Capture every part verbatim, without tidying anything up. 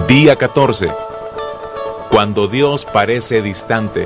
Día catorce. Cuando Dios parece distante.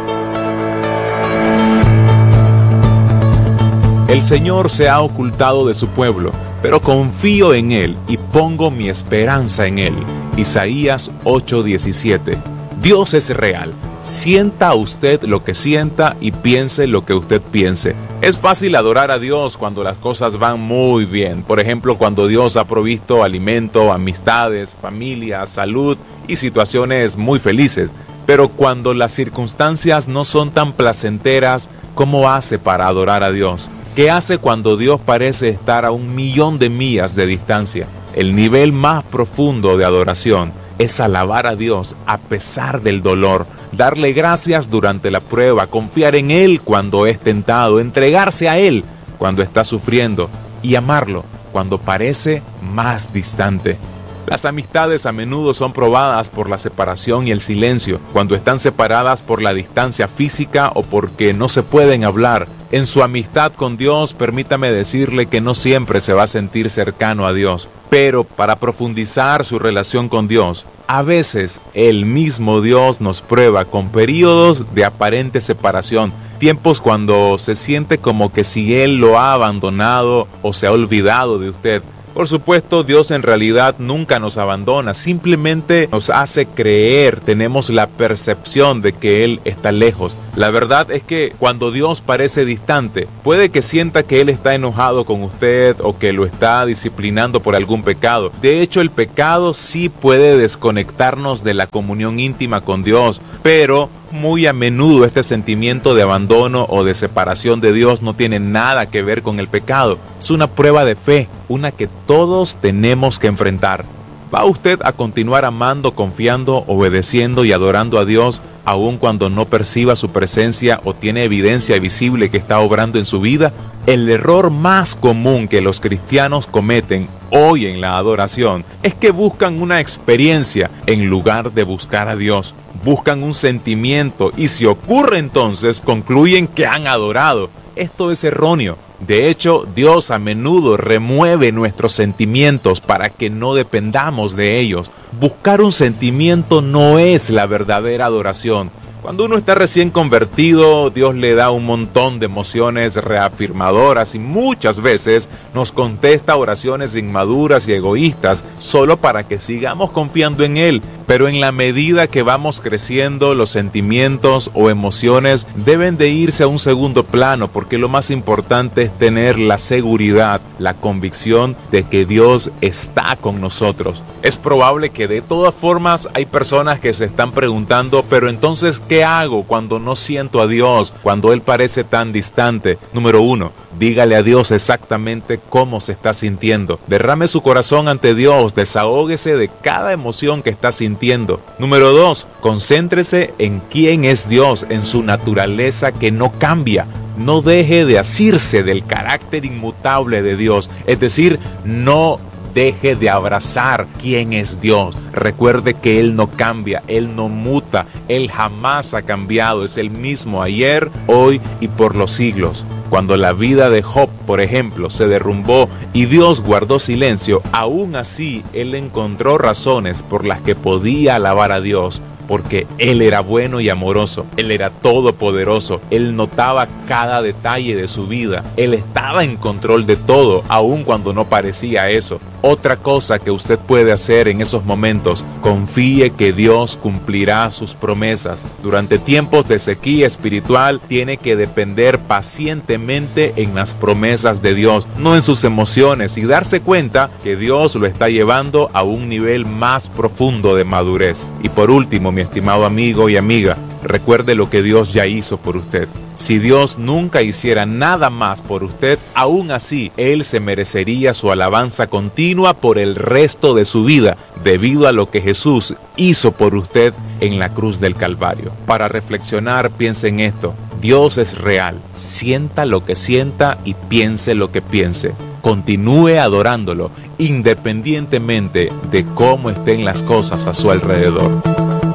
El Señor se ha ocultado de su pueblo, pero confío en Él y pongo mi esperanza en Él. Isaías ocho diecisiete. Dios es real. Sienta usted lo que sienta y piense lo que usted piense. Es fácil adorar a Dios cuando las cosas van muy bien. Por ejemplo, cuando Dios ha provisto alimento, amistades, familia, salud y situaciones muy felices. Pero cuando las circunstancias no son tan placenteras, ¿cómo hace para adorar a Dios? ¿Qué hace cuando Dios parece estar a un millón de millas de distancia? El nivel más profundo de adoración es alabar a Dios a pesar del dolor, darle gracias durante la prueba, confiar en Él cuando es tentado, entregarse a Él cuando está sufriendo y amarlo cuando parece más distante. Las amistades a menudo son probadas por la separación y el silencio, cuando están separadas por la distancia física o porque no se pueden hablar. En su amistad con Dios, permítame decirle que no siempre se va a sentir cercano a Dios, pero para profundizar su relación con Dios, a veces el mismo Dios nos prueba con períodos de aparente separación, tiempos cuando se siente como que si Él lo ha abandonado o se ha olvidado de usted. Por supuesto, Dios en realidad nunca nos abandona, simplemente nos hace creer, tenemos la percepción de que Él está lejos. La verdad es que cuando Dios parece distante, puede que sienta que Él está enojado con usted o que lo está disciplinando por algún pecado. De hecho, el pecado sí puede desconectarnos de la comunión íntima con Dios, pero muy a menudo este sentimiento de abandono o de separación de Dios no tiene nada que ver con el pecado. Es una prueba de fe, una que todos tenemos que enfrentar. ¿Va usted a continuar amando, confiando, obedeciendo y adorando a Dios aun cuando no perciba su presencia o tiene evidencia visible que está obrando en su vida? El error más común que los cristianos cometen hoy en la adoración es que buscan una experiencia en lugar de buscar a Dios. Buscan un sentimiento y si ocurre entonces concluyen que han adorado. Esto es erróneo. De hecho, Dios a menudo remueve nuestros sentimientos para que no dependamos de ellos. Buscar un sentimiento no es la verdadera adoración. Cuando uno está recién convertido, Dios le da un montón de emociones reafirmadoras y muchas veces nos contesta oraciones inmaduras y egoístas solo para que sigamos confiando en Él. Pero en la medida que vamos creciendo, los sentimientos o emociones deben de irse a un segundo plano, porque lo más importante es tener la seguridad, la convicción de que Dios está con nosotros. Es probable que de todas formas hay personas que se están preguntando, pero entonces, ¿qué hago cuando no siento a Dios, cuando Él parece tan distante? Número uno, dígale a Dios exactamente cómo se está sintiendo. Derrame su corazón ante Dios, desahóguese de cada emoción que está sintiendo. Número dos, concéntrese en quién es Dios, en su naturaleza que no cambia. No deje de asirse del carácter inmutable de Dios, es decir, no deje de abrazar quién es Dios. Recuerde que Él no cambia, Él no muta, Él jamás ha cambiado, es el mismo ayer, hoy y por los siglos. Cuando la vida de Job, por ejemplo, se derrumbó y Dios guardó silencio, aún así Él encontró razones por las que podía alabar a Dios, porque Él era bueno y amoroso, Él era todopoderoso, Él notaba cada detalle de su vida, Él estaba en control de todo, aun cuando no parecía eso. Otra cosa que usted puede hacer en esos momentos, confíe que Dios cumplirá sus promesas. Durante tiempos de sequía espiritual, tiene que depender pacientemente en las promesas de Dios, no en sus emociones, y darse cuenta que Dios lo está llevando a un nivel más profundo de madurez. Y por último, mi estimado amigo y amiga, recuerde lo que Dios ya hizo por usted. Si Dios nunca hiciera nada más por usted, aún así, Él se merecería su alabanza continua por el resto de su vida, debido a lo que Jesús hizo por usted en la cruz del Calvario. Para reflexionar, piense en esto. Dios es real. Sienta lo que sienta y piense lo que piense. Continúe adorándolo, independientemente de cómo estén las cosas a su alrededor.